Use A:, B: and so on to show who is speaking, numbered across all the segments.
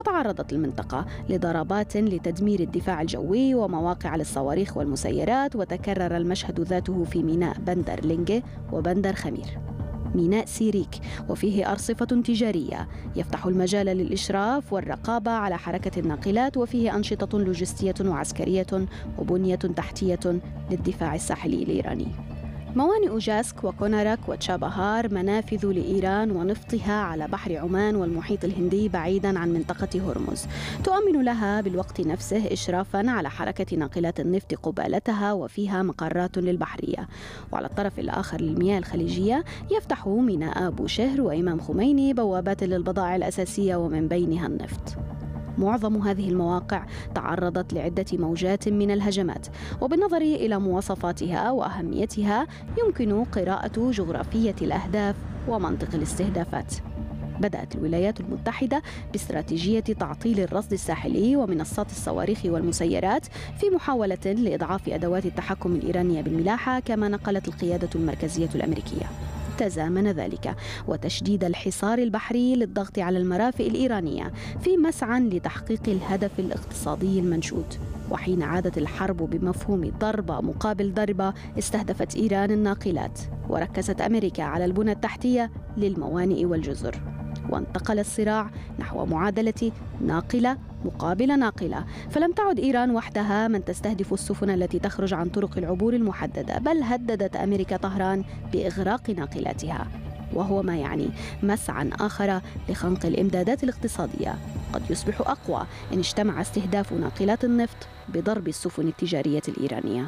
A: تعرضت المنطقة لضربات لتدمير الدفاع الجوي ومواقع للصواريخ والمسيرات، وتكرر المشهد ذاته في ميناء بندر لينجي وبندر خمير. ميناء سيريك وفيه أرصفة تجارية يفتح المجال للإشراف والرقابة على حركة الناقلات، وفيه أنشطة لوجستية وعسكرية وبنية تحتية للدفاع الساحلي الإيراني. موانئ جاسك وكونارك وتشابهار منافذ لإيران ونفطها على بحر عمان والمحيط الهندي بعيداً عن منطقة هرمز، تؤمن لها بالوقت نفسه إشرافاً على حركة ناقلات النفط قبالتها، وفيها مقرات للبحرية. وعلى الطرف الآخر للمياه الخليجية يفتح ميناء بوشهر وإمام خميني بوابات للبضائع الأساسية ومن بينها النفط. معظم هذه المواقع تعرضت لعدة موجات من الهجمات، وبالنظر إلى مواصفاتها وأهميتها يمكن قراءة جغرافية الأهداف ومنطق الاستهدافات. بدأت الولايات المتحدة باستراتيجية تعطيل الرصد الساحلي ومنصات الصواريخ والمسيرات في محاولة لإضعاف أدوات التحكم الإيرانية بالملاحة، كما نقلت القيادة المركزية الأمريكية. تزامن ذلك وتشديد الحصار البحري للضغط على المرافئ الإيرانية في مسعى لتحقيق الهدف الاقتصادي المنشود. وحين عادت الحرب بمفهوم ضربة مقابل ضربة، استهدفت إيران الناقلات، وركزت أمريكا على البنى التحتية للموانئ والجزر، وانتقل الصراع نحو معادلة ناقلة مقابل ناقلة. فلم تعد إيران وحدها من تستهدف السفن التي تخرج عن طرق العبور المحددة، بل هددت أمريكا طهران بإغراق ناقلاتها، وهو ما يعني مسعى آخر لخنق الإمدادات الاقتصادية قد يصبح أقوى إن اجتمع استهداف ناقلات النفط بضرب السفن التجارية الإيرانية.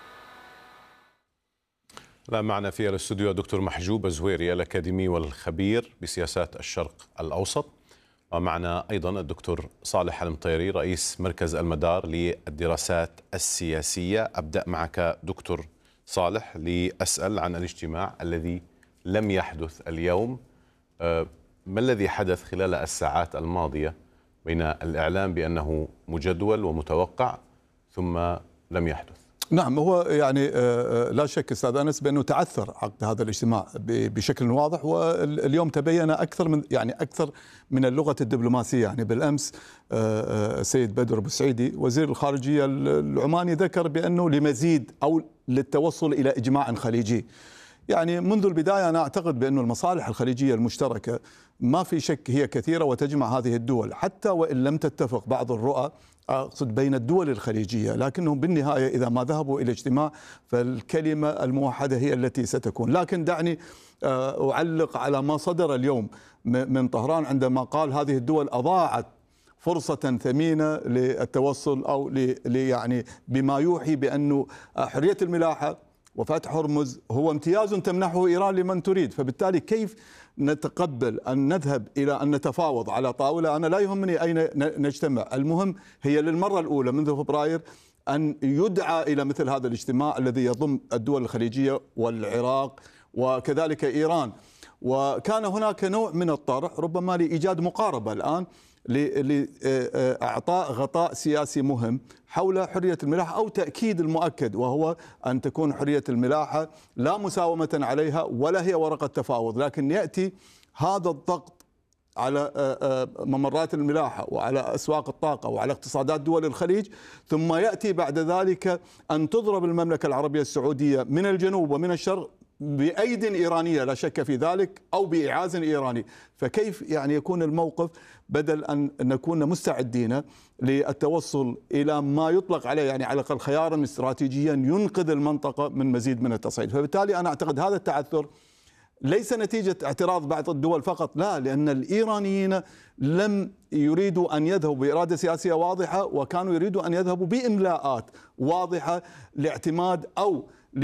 B: لا معنا في الاستوديو دكتور محجوب الزويري الأكاديمي والخبير بسياسات الشرق الأوسط، ومعنا أيضا الدكتور صالح المطيري رئيس مركز المدار للدراسات السياسية. أبدأ معك دكتور صالح لأسأل عن الاجتماع الذي لم يحدث اليوم. ما الذي حدث خلال الساعات الماضية بين الإعلام بأنه مجدول ومتوقع ثم لم يحدث؟
C: نعم، هو يعني لا شك أستاذ أنس بأنه تعثر عقد هذا الاجتماع بشكل واضح، واليوم تبين أكثر من اللغة الدبلوماسية. يعني بالأمس السيد بدر أبو سعيدي وزير الخارجية العماني ذكر بأنه لمزيد أو للتوصل إلى إجماع خليجي. يعني منذ البداية أنا أعتقد بأن المصالح الخليجية المشتركة ما في شك هي كثيرة وتجمع هذه الدول، حتى وإن لم تتفق بعض الرؤى أقصد بين الدول الخليجية، لكنهم بالنهاية إذا ما ذهبوا إلى اجتماع فالكلمة الموحدة هي التي ستكون. لكن دعني أعلق على ما صدر اليوم من طهران عندما قال هذه الدول أضاعت فرصة ثمينة للتوصل أو يعني بما يوحي بأنه حرية الملاحة وفتح هرمز هو امتياز تمنحه إيران لمن تريد. فبالتالي كيف نتقبل أن نذهب إلى أن نتفاوض على طاولة؟ أنا لا يهمني أين نجتمع، المهم هي للمرة الأولى منذ فبراير أن يدعى إلى مثل هذا الاجتماع الذي يضم الدول الخليجية والعراق وكذلك إيران. وكان هناك نوع من الطرح ربما لإيجاد مقاربة الآن لإعطاء غطاء سياسي مهم حول حرية الملاحة أو تأكيد المؤكد، وهو أن تكون حرية الملاحة لا مساومة عليها ولا هي ورقة تفاوض، لكن يأتي هذا الضغط على ممرات الملاحة وعلى أسواق الطاقة وعلى اقتصادات دول الخليج، ثم يأتي بعد ذلك أن تضرب المملكة العربية السعودية من الجنوب ومن الشرق بأيد إيرانية لا شك في ذلك أو بإعاز إيراني. فكيف يعني يكون الموقف بدل أن نكون مستعدين للتوصل إلى ما يطلق عليه يعني على الأقل خيارا استراتيجيا ينقذ المنطقة من مزيد من التصعيد؟ فبالتالي أنا أعتقد هذا التعثر ليس نتيجة اعتراض بعض الدول فقط، لا، لأن الإيرانيين لم يريدوا أن يذهبوا بإرادة سياسية واضحة، وكانوا يريدوا أن يذهبوا بإملاءات واضحة لاعتماد أو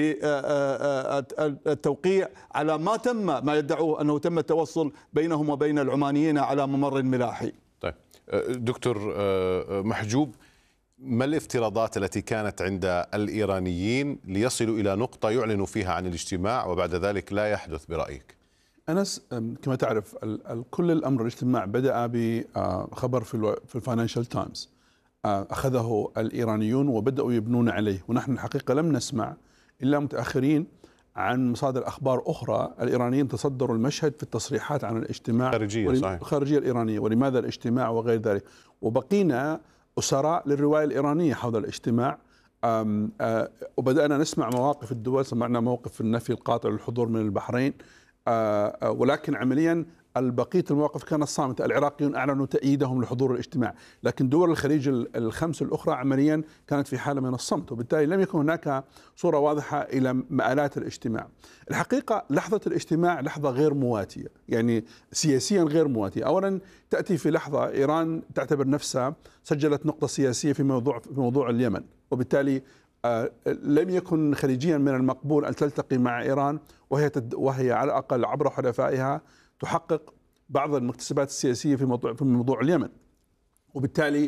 C: للتوقيع على ما يدعوه أنه تم التوصل بينهم وبين العمانيين على ممر ملاحي.
B: طيب دكتور محجوب، ما الافتراضات التي كانت عند الإيرانيين ليصلوا إلى نقطة يعلنوا فيها عن الاجتماع وبعد ذلك لا يحدث برأيك؟
D: أنس، كما تعرف كل الأمر الاجتماع بدأ بخبر في الفاينانشال تايمز أخذه الإيرانيون وبدأوا يبنون عليه، ونحن الحقيقة لم نسمع إلا متأخرين عن مصادر أخبار أخرى، الإيرانيين تصدروا المشهد في التصريحات عن الاجتماع الخارجية الإيرانية، ولماذا الاجتماع وغير ذلك. وبقينا أسراء للرواية الإيرانية حول الاجتماع. وبدأنا نسمع مواقف الدول، سمعنا موقف النفي القاطع للحضور من البحرين، ولكن عمليا بقية المواقف كانت صامتة. العراقيون أعلنوا تأييدهم لحضور الاجتماع، لكن دول الخليج الخمس الأخرى عمليا كانت في حالة من الصمت، وبالتالي لم يكن هناك صورة واضحة إلى مآلات الاجتماع. الحقيقة لحظة الاجتماع لحظة غير مواتية، يعني سياسيا غير مواتية. أولا تأتي في لحظة إيران تعتبر نفسها سجلت نقطة سياسية في موضوع اليمن، وبالتالي لم يكن خليجيا من المقبول أن تلتقي مع إيران وهي على الأقل عبر حلفائها تحقق بعض المكتسبات السياسية في موضوع اليمن. وبالتالي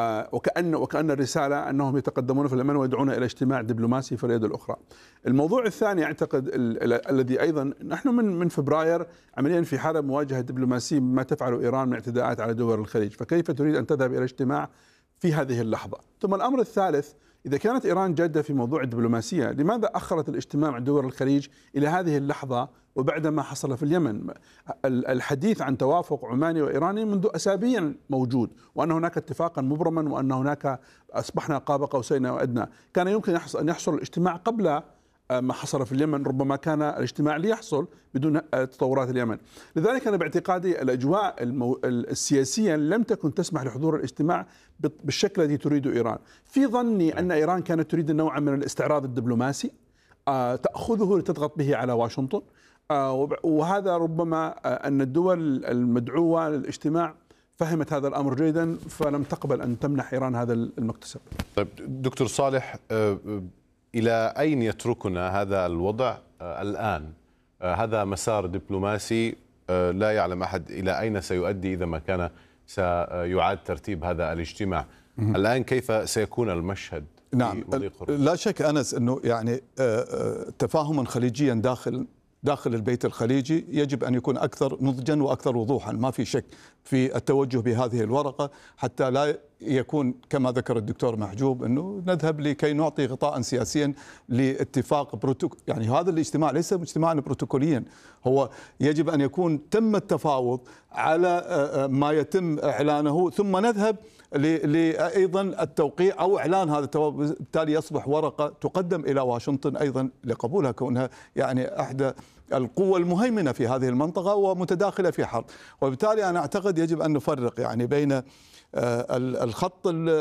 D: وكأن الرسالة أنهم يتقدمون في اليمن ويدعون إلى اجتماع دبلوماسي في اليد الأخرى. الموضوع الثاني أعتقد الذي أيضا نحن من فبراير عمليا في حالة مواجهة دبلوماسية ما تفعله إيران من اعتداءات على دول الخليج، فكيف تريد أن تذهب إلى اجتماع في هذه اللحظة؟ ثم الأمر الثالث، إذا كانت إيران جادة في موضوع الدبلوماسية، لماذا أخرت الاجتماع مع دول الخليج إلى هذه اللحظة وبعد ما حصل في اليمن؟ الحديث عن توافق عماني وإيراني منذ أسابيع موجود، وأن هناك اتفاقا مبرما، وأن هناك أصبحنا قاب قوسين أو أدنى. كان يمكن أن يحصل الاجتماع قبل ما حصل في اليمن، ربما كان الاجتماع ليحصل بدون تطورات اليمن. لذلك أنا باعتقادي الأجواء السياسية لم تكن تسمح لحضور الاجتماع بالشكل الذي تريده إيران. في ظني أن إيران كانت تريد نوعا من الاستعراض الدبلوماسي تأخذه لتضغط به على واشنطن، وهذا ربما أن الدول المدعوة للاجتماع فهمت هذا الأمر جيدا، فلم تقبل أن تمنح إيران هذا المكتسب.
B: طيب دكتور صالح، إلى أين يتركنا هذا الوضع الآن؟ هذا مسار دبلوماسي لا يعلم أحد إلى أين سيؤدي إذا ما كان سيعاد ترتيب هذا الاجتماع. الآن كيف سيكون المشهد؟
C: نعم، لا شك أنس أنه يعني تفاهما خليجيا داخل البيت الخليجي يجب أن يكون أكثر نضجا وأكثر وضوحا، ما في شك في التوجه بهذه الورقة، حتى لا يكون كما ذكر الدكتور محجوب أنه نذهب لكي نعطي غطاء سياسيا لاتفاق يعني هذا الاجتماع ليس اجتماعا بروتوكوليا، هو يجب أن يكون تم التفاوض على ما يتم إعلانه، ثم نذهب أيضا التوقيع أو إعلان هذا التوافق، بالتالي يصبح ورقة تقدم إلى واشنطن أيضا لقبولها، كونها يعني أحدى القوى المهيمنة في هذه المنطقة ومتداخلة في حرب. وبالتالي أنا أعتقد يجب أن نفرق يعني بين الخط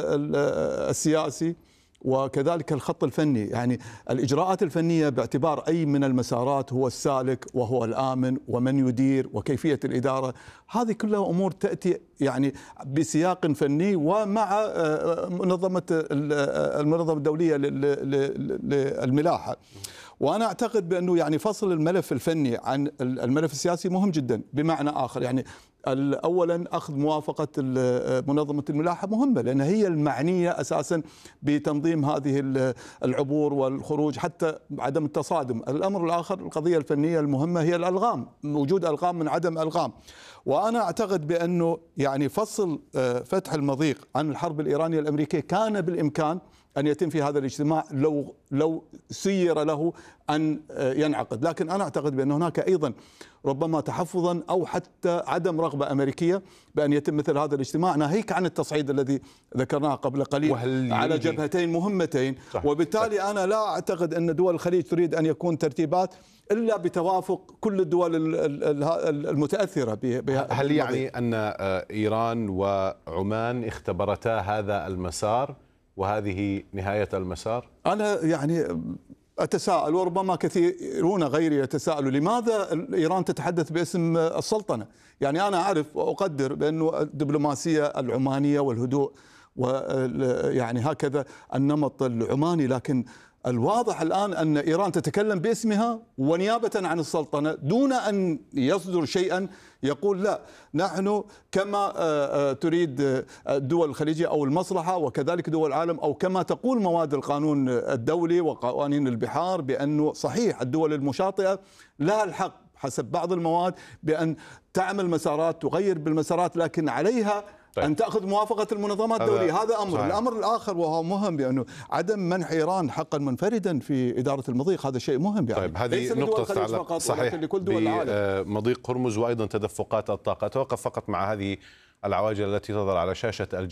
C: السياسي وكذلك الخط الفني. يعني الإجراءات الفنية باعتبار أي من المسارات هو السالك وهو الآمن ومن يدير وكيفية الإدارة، هذه كلها أمور تأتي يعني بسياق فني ومع المنظمة الدولية للملاحة. وأنا أعتقد بأنه يعني فصل الملف الفني عن الملف السياسي مهم جدا. بمعنى آخر يعني أولا أخذ موافقة منظمة الملاحة مهمة، لأن هي المعنية أساسا بتنظيم هذه العبور والخروج حتى عدم التصادم. الأمر الآخر القضية الفنية المهمة هي الألغام، وجود ألغام من عدم ألغام. وأنا أعتقد بأنه يعني فصل فتح المضيق عن الحرب الإيرانية الأمريكية كان بالإمكان أن يتم في هذا الاجتماع لو سير له أن ينعقد، لكن أنا أعتقد بأن هناك أيضا ربما تحفظا أو حتى عدم رغبة أمريكية بأن يتم مثل هذا الاجتماع، ناهيك عن التصعيد الذي ذكرناه قبل قليل على جبهتين مهمتين. وبالتالي أنا لا أعتقد أن دول الخليج تريد أن يكون ترتيبات إلا بتوافق كل الدول المتأثرة بها.
B: هل يعني أن إيران وعمان اختبرتا هذا المسار وهذه نهاية المسار؟ أنا
C: يعني أتساءل، وربما كثيرون غيري يتساءلوا، لماذا إيران تتحدث باسم السلطنة؟ يعني أنا أعرف وأقدر بأنه الدبلوماسية العمانية والهدوء ويعني هكذا النمط العماني، لكن الواضح الآن أن إيران تتكلم باسمها ونيابة عن السلطنة دون أن يصدر شيئا يقول لا نحن كما تريد الدول الخليجية أو المصلحة وكذلك دول العالم، أو كما تقول مواد القانون الدولي وقوانين البحار بأنه صحيح الدول المشاطئة لها الحق حسب بعض المواد بأن تعمل مسارات تغير بالمسارات، لكن عليها طيب. أن تأخذ موافقة المنظمات الدولية، هذا أمر. صحيح. الأمر الآخر وهو مهم بأنه عدم منح إيران حقا منفردا في إدارة المضيق، هذا شيء مهم يعني.
B: طيب هذه نقطة فقط، صحيح، لكل دول العالم. مضيق هرمز وأيضا تدفقات الطاقة. أتوقف فقط مع هذه العواجل التي تظهر على شاشة